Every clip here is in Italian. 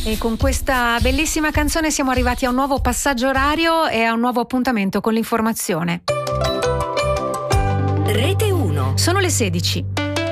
E con questa bellissima canzone siamo arrivati a un nuovo passaggio orario e a un nuovo appuntamento con l'informazione. Rete 1. Sono le 16.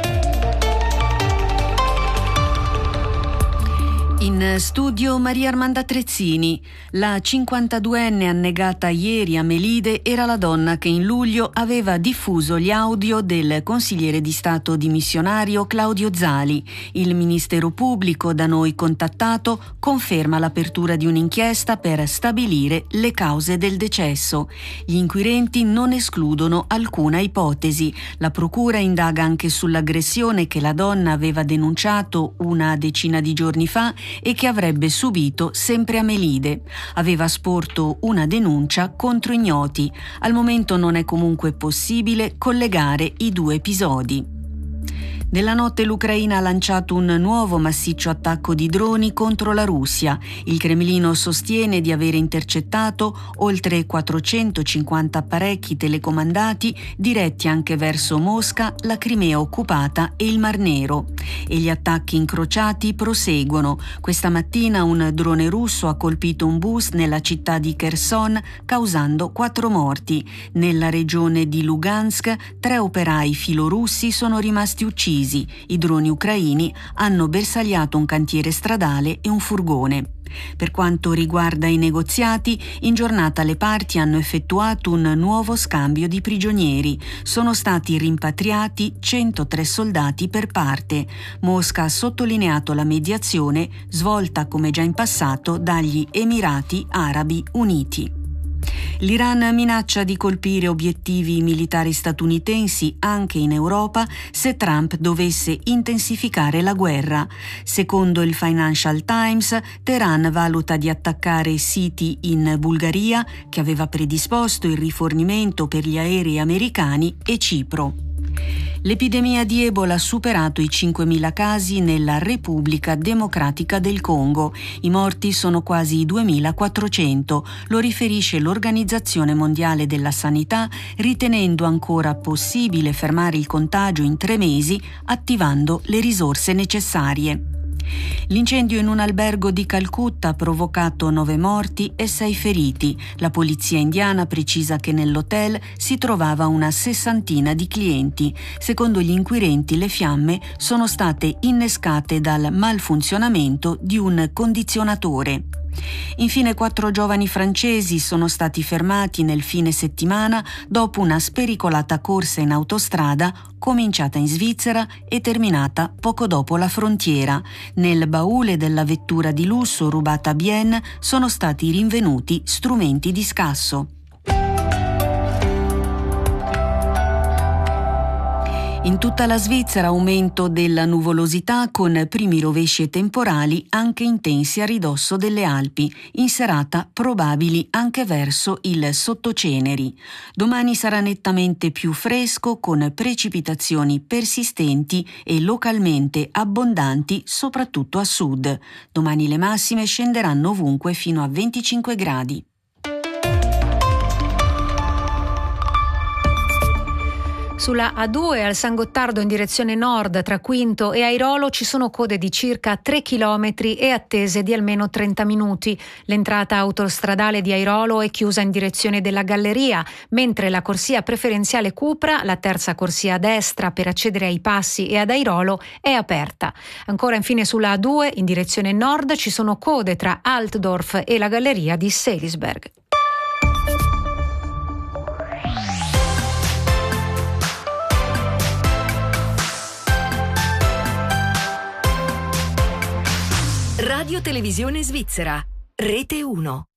In studio Maria Armanda Trezzini. La 52enne annegata ieri a Melide era la donna che in luglio aveva diffuso gli audio del consigliere di Stato dimissionario Claudio Zali. Il Ministero Pubblico, da noi contattato, conferma l'apertura di un'inchiesta per stabilire le cause del decesso. Gli inquirenti non escludono alcuna ipotesi. La procura indaga anche sull'aggressione che la donna aveva denunciato una decina di giorni fa e che avrebbe subito sempre a Melide. Aveva sporto una denuncia contro ignoti. Al momento non è comunque possibile collegare i due episodi. Nella notte l'Ucraina ha lanciato un nuovo massiccio attacco di droni contro la Russia. Il Cremlino sostiene di avere intercettato oltre 450 apparecchi telecomandati diretti anche verso Mosca, la Crimea occupata e il Mar Nero. E gli attacchi incrociati proseguono. Questa mattina un drone russo ha colpito un bus nella città di Kherson, causando 4 morti. Nella regione di Lugansk 3 operai filorussi sono rimasti uccisi. I droni ucraini hanno bersagliato un cantiere stradale e un furgone. Per quanto riguarda i negoziati, in giornata le parti hanno effettuato un nuovo scambio di prigionieri. Sono stati rimpatriati 103 soldati per parte. Mosca ha sottolineato la mediazione svolta come già in passato dagli Emirati Arabi Uniti. L'Iran minaccia di colpire obiettivi militari statunitensi anche in Europa se Trump dovesse intensificare la guerra. Secondo il Financial Times, Teheran valuta di attaccare siti in Bulgaria, che aveva predisposto il rifornimento per gli aerei americani, e Cipro. L'epidemia di Ebola ha superato i 5.000 casi nella Repubblica Democratica del Congo. I morti sono quasi 2.400, lo riferisce l'Organizzazione Mondiale della Sanità, ritenendo ancora possibile fermare il contagio in 3 mesi, attivando le risorse necessarie. L'incendio in un albergo di Calcutta ha provocato 9 morti e 6 feriti. La polizia indiana precisa che nell'hotel si trovava una 60ina di clienti. Secondo gli inquirenti, le fiamme sono state innescate dal malfunzionamento di un condizionatore. Infine 4 giovani francesi sono stati fermati nel fine settimana dopo una spericolata corsa in autostrada cominciata in Svizzera e terminata poco dopo la frontiera. Nel baule della vettura di lusso rubata a Bienne sono stati rinvenuti strumenti di scasso. In tutta la Svizzera aumento della nuvolosità con primi rovesci e temporali anche intensi a ridosso delle Alpi, in serata probabili anche verso il Sottoceneri. Domani sarà nettamente più fresco con precipitazioni persistenti e localmente abbondanti soprattutto a sud. Domani le massime scenderanno ovunque fino a 25 gradi. Sulla A2 al San Gottardo in direzione nord tra Quinto e Airolo ci sono code di circa 3 chilometri e attese di almeno 30 minuti. L'entrata autostradale di Airolo è chiusa in direzione della Galleria, mentre la corsia preferenziale Cupra, la terza corsia a destra per accedere ai Passi e ad Airolo, è aperta. Ancora infine sulla A2 in direzione nord ci sono code tra Altdorf e la Galleria di Seelisberg. Radio Televisione Svizzera, Rete 1.